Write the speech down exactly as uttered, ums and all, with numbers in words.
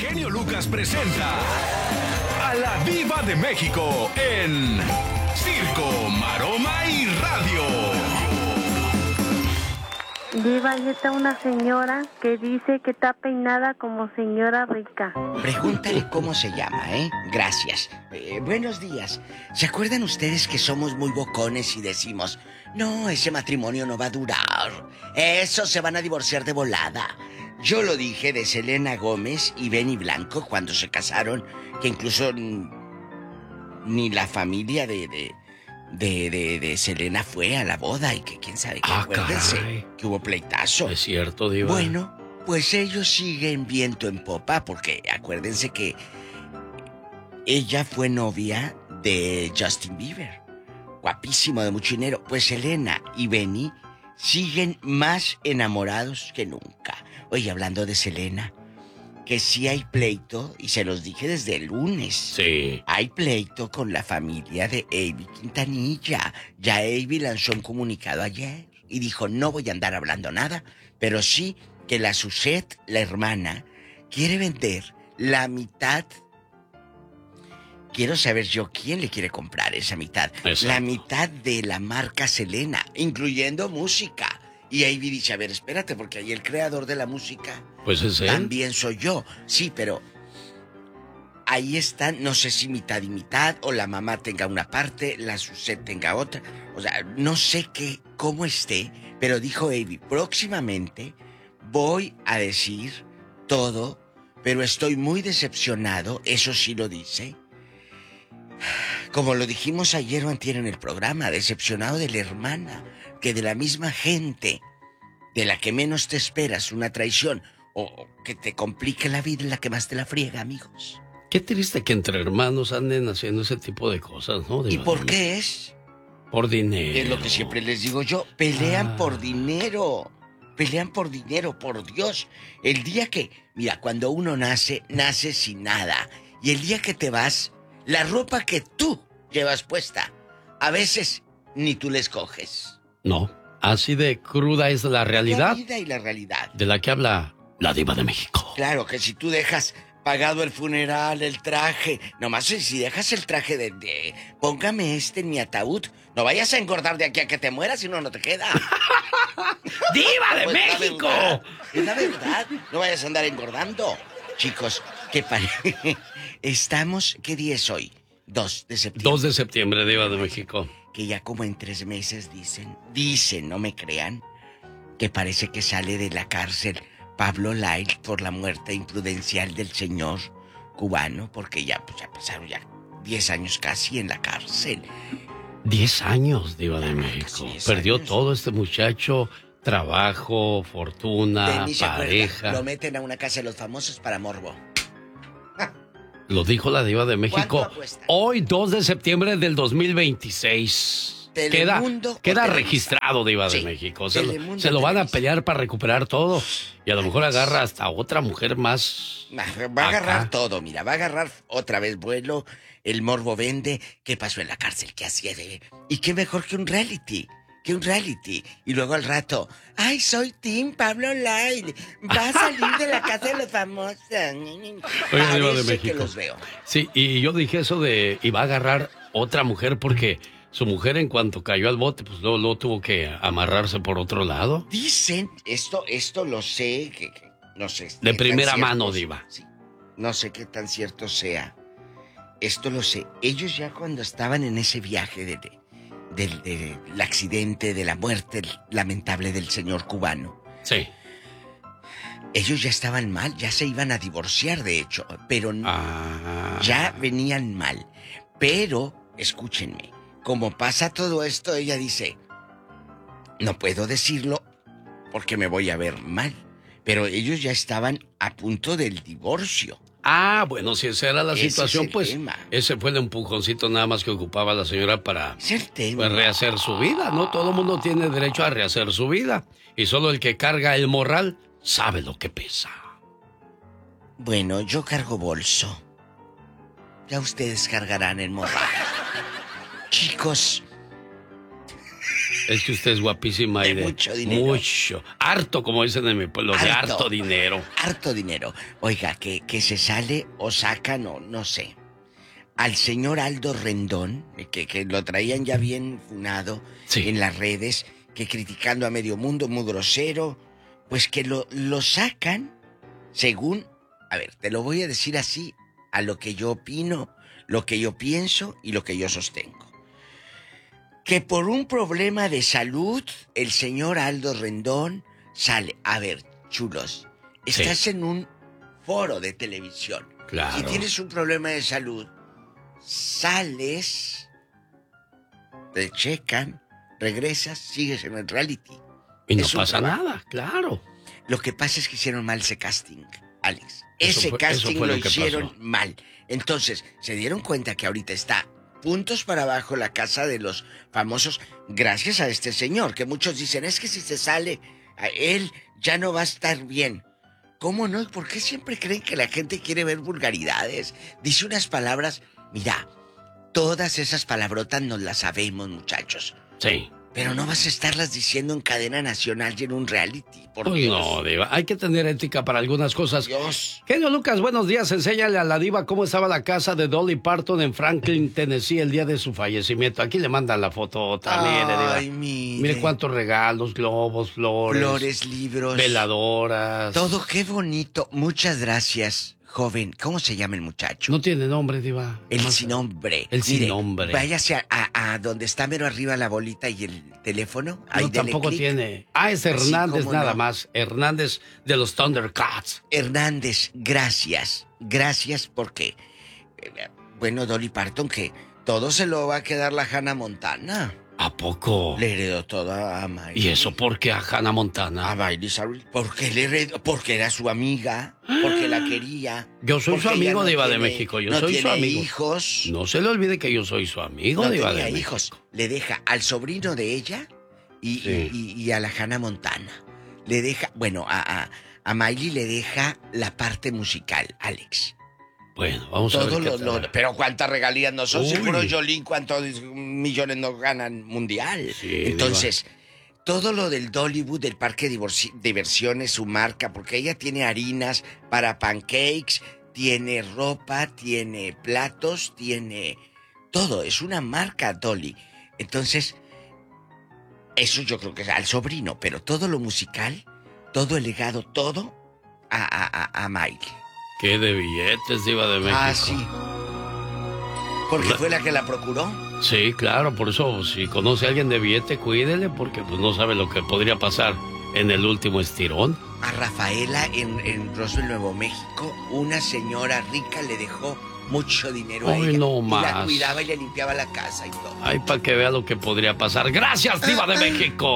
genio Lucas presenta a la Diva de México en Circo, Maroma y Radio. Diva, ahí está una señora que dice que está peinada como señora rica. Pregúntale cómo se llama, ¿eh? Gracias. Eh, buenos días. ¿Se acuerdan ustedes que somos muy bocones y decimos, no, ese matrimonio no va a durar? Eso, se van a divorciar de volada. Yo lo dije de Selena Gómez y Benny Blanco cuando se casaron, que incluso ni la familia de... de De, de, de Selena fue a la boda y que quién sabe qué, ah, acuérdense caray. que hubo pleitazo. Es cierto, Diva. Bueno, pues ellos siguen viento en popa porque acuérdense que ella fue novia de Justin Bieber. Guapísimo, de mucho dinero. Pues Selena y Benny siguen más enamorados que nunca. Oye, hablando de Selena, que sí hay pleito, y se los dije desde el lunes. Sí. Hay pleito con la familia de Avi Quintanilla. Ya Avi lanzó un comunicado ayer y dijo, no voy a andar hablando nada, pero sí que la Suzette, la hermana, quiere vender la mitad. Quiero saber yo quién le quiere comprar esa mitad. Exacto. La mitad de la marca Selena, incluyendo música. Y Avi dice, a ver, espérate, porque ahí el creador de la música... Pues es él. También soy yo. Sí, pero... ahí están, no sé si mitad y mitad, o la mamá tenga una parte, la Suzette tenga otra. O sea, no sé qué, cómo esté, pero dijo Avi, próximamente voy a decir todo, pero estoy muy decepcionado, eso sí lo dice. Como lo dijimos ayer o antier en el programa, decepcionado de la hermana, que de la misma gente, de la que menos te esperas una traición, o que te complique la vida, la que más te la friega, amigos. Qué triste que entre hermanos anden haciendo ese tipo de cosas, ¿no? ¿Y por qué es? Por dinero. Es lo que siempre les digo yo, pelean Ah. por dinero. Pelean por dinero, por Dios. El día que, mira, cuando uno nace, nace sin nada. Y el día que te vas, la ropa que tú llevas puesta, a veces ni tú la escoges. No, así de cruda es la realidad. La vida y la realidad. De la que habla la Diva de México. Claro que si tú dejas pagado el funeral, el traje, nomás si dejas el traje de, de póngame este en mi ataúd, no vayas a engordar de aquí a que te mueras, si no, no te queda. ¡Diva de Pues México! La verdad, es la verdad, no vayas a andar engordando. Chicos, ¿qué pare... Estamos, ¿qué día es hoy? dos de septiembre. dos de septiembre, Diva de México. Que ya como en tres meses dicen, dicen, no me crean, que parece que sale de la cárcel Pablo Lyle por la muerte imprudencial del señor cubano, porque ya, pues, ya pasaron ya diez años casi en la cárcel. Diez años, Diva de México. Perdió años. todo este muchacho, trabajo, fortuna, De mí se acuerda, pareja. lo meten a una casa de los famosos para morbo. Lo dijo la Diva de México. ¿Cuánto apuesta? Hoy, dos de septiembre del dos mil veintiséis. Queda, Telemundo queda o Televisa. registrado, Diva Sí, de México. Se Telemundo lo, se o lo van a Televisa. pelear para recuperar todo. Y a lo mejor agarra hasta otra mujer más. Va a agarrar acá. todo, mira, va a agarrar otra vez vuelo, el morbo vende, ¿qué pasó en la cárcel? ¿Qué hacía de...? Y qué mejor que un reality, que un reality. Y luego al rato, ay, soy Tim Pablo Lyle, va a salir de la casa de los famosos. Oiga, Diva de Parece que México. los veo. Sí, y yo dije eso de. Y va a agarrar otra mujer porque su mujer, en cuanto cayó al bote, pues luego, luego tuvo que amarrarse por otro lado. Dicen, esto, esto lo sé, que, que no sé. De qué primera tan mano, cierto- Diva. Sí, no sé qué tan cierto sea. Esto lo sé. Ellos ya cuando estaban en ese viaje de, de- del, del accidente, de la muerte lamentable del señor cubano, Sí. ellos ya estaban mal, ya se iban a divorciar, de hecho, pero n- Ah. ya venían mal. Pero, escúchenme, como pasa todo esto, ella dice, no puedo decirlo porque me voy a ver mal. Pero ellos ya estaban a punto del divorcio. Ah, bueno, si esa era la Ese situación, es el pues tema. ese fue el empujoncito nada más que ocupaba la señora para Es el tema. pues, rehacer su vida, ¿no? Todo el mundo tiene derecho a rehacer su vida. Y solo el que carga el morral sabe lo que pesa. Bueno, yo cargo bolso. Ya ustedes cargarán el morral. Chicos, Es que usted es guapísima de y de mucho dinero. Mucho. Harto, como dicen en mi pueblo, harto, de harto dinero. Harto dinero. Oiga, que, que se sale o saca, no, no sé. Al señor Aldo Rendón, que, que lo traían ya bien funado sí. en las redes, que criticando a medio mundo, muy grosero, pues que lo, lo sacan según, a ver, te lo voy a decir así, a lo que yo opino, lo que yo pienso y lo que yo sostengo. Que por un problema de salud, el señor Aldo Rendón sale. A ver, chulos, estás sí. en un foro de televisión. Claro. Si tienes un problema de salud, sales, te checan, regresas, sigues en el reality. Y no pasa nada, claro. Lo que pasa es que hicieron mal ese casting, Alex. Eso ese fue, casting lo, lo hicieron pasó. mal. Entonces, se dieron cuenta que ahorita está puntos para abajo la casa de los famosos gracias a este señor, que muchos dicen, es que si se sale a él ya no va a estar bien. ¿Cómo no? ¿Por qué siempre creen que la gente quiere ver vulgaridades? Dice unas palabras, mira, todas esas palabrotas nos las sabemos, muchachos. Sí. Pero no vas a estarlas diciendo en cadena nacional y en un reality, por Uy, Dios. no, Diva, hay que tener ética para algunas cosas. Dios. Genio Lucas, buenos días. Enséñale a la Diva cómo estaba la casa de Dolly Parton en Franklin, Tennessee, el día de su fallecimiento. Aquí le mandan la foto otra, mire, Diva. Ay, mire. Mire cuántos regalos, globos, flores. Flores, libros. Veladoras. Todo, qué bonito. Muchas gracias, joven. ¿Cómo se llama el muchacho? No tiene nombre, Diva. El Más... sin nombre. El sin Mire, nombre. Váyase a, a, a donde está mero arriba la bolita y el teléfono. Ahí no, tampoco click. tiene. Ah, es Hernández nada no. más. Hernández de los Thundercats. Hernández, gracias. Gracias porque, bueno, Dolly Parton, que todo se lo va a quedar la Hannah Montana. ¿A poco? Le heredó todo a Miley. ¿Y eso por qué a Hannah Montana? A Miley Cyrus. Porque le heredó, porque era su amiga, porque la quería. Yo soy su amigo, no Diva tiene, de México. Yo no soy tiene su amigo. hijos. No se le olvide que yo soy su amigo, no Diva tenía de hijos. México. Le deja al sobrino de ella y, sí. y, y, y a la Hannah Montana. Le deja, bueno, a, a, a Miley le deja la parte musical, Alex. Bueno, vamos Todo a ver. Lo, lo, pero cuántas regalías no son. Seguro Jolín, cuántos millones no ganan mundial. Sí, entonces, Diva. Todo lo del Dollywood, del parque de diversiones, su marca, porque ella tiene harinas para pancakes, tiene ropa, tiene platos, tiene todo. Es una marca Dolly. Entonces, eso yo creo que es al sobrino, pero todo lo musical, todo el legado, todo a, a, a, a Miley. ¿Qué de billetes, Diva de México? Ah, sí. ¿Porque la... fue la que la procuró? Sí, claro, por eso, si conoce a alguien de billete, cuídele, porque pues no sabe lo que podría pasar en el último estirón. A Rafaela, en, en Roswell, Nuevo México, una señora rica le dejó mucho dinero Ay, a ella. no más. Y la cuidaba y le limpiaba la casa y todo. Ay, para que vea lo que podría pasar. ¡Gracias, Diva de México!